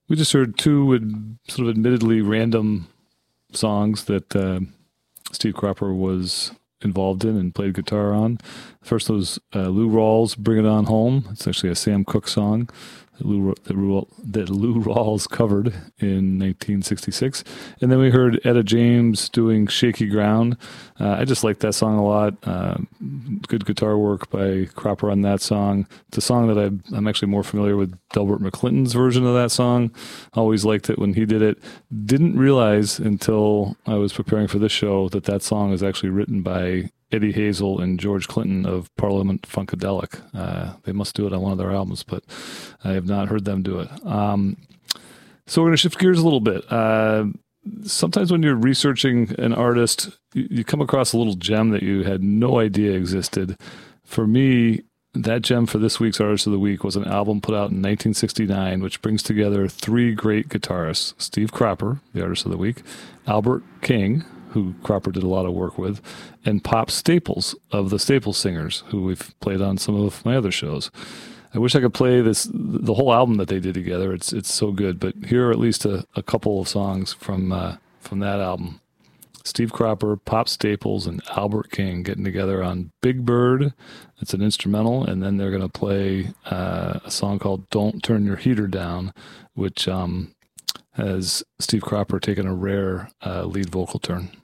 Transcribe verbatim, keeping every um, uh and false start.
We just heard two ad- sort of admittedly random songs that uh, Steve Cropper was involved in and played guitar on. First was uh, Lou Rawls' "Bring It On Home." It's actually a Sam Cooke song that Lou, that, Lou, that Lou Rawls covered in nineteen sixty-six. And then we heard Etta James doing "Shaky Ground." Uh, I just like that song a lot. Uh, good guitar work by Cropper on that song. It's a song that I'm, I'm actually more familiar with Delbert McClinton's version of that song. Always liked it when he did it. Didn't realize until I was preparing for this show that that song is actually written by Eddie Hazel and George Clinton of Parliament Funkadelic. Uh, they must do it on one of their albums, but I have not heard them do it. Um, so we're going to shift gears a little bit. Uh, sometimes when you're researching an artist, you, you come across a little gem that you had no idea existed. For me, that gem for this week's Artist of the Week was an album put out in nineteen sixty-nine, which brings together three great guitarists: Steve Cropper, the Artist of the Week; Albert King, who Cropper did a lot of work with, and Pop Staples of the Staples Singers, who we've played on some of my other shows. I wish I could play this the whole album that they did together. It's it's so good, but here are at least a, a couple of songs from uh, from that album. Steve Cropper, Pop Staples, and Albert King getting together on Big Bird. It's an instrumental, and then they're going to play uh, a song called "Don't Turn Your Heater Down," which um, has Steve Cropper taking a rare uh, lead vocal turn.